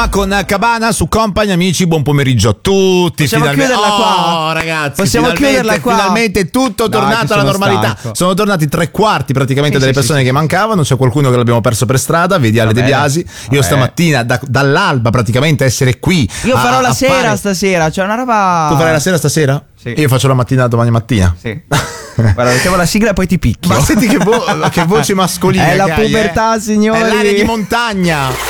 Con Cabana su Company, amici, buon pomeriggio a tutti. Possiamo chiuderla qua? Ragazzi, possiamo chiuderla qua? Finalmente tutto tornato alla normalità. Stanco. Sono tornati 3/4 praticamente delle persone che mancavano. C'è qualcuno che l'abbiamo perso per strada. Vedi Ale De Biasi. Io stamattina dall'alba praticamente essere qui. Io farò la sera stasera. C'è una roba. Tu farai la sera stasera? Sì. Io faccio la mattina domani mattina. Sì. Guarda, mettiamo la sigla e poi ti picchio. Ma senti che voce mascolina. È la che hai, pubertà, signori. È l'aria di montagna.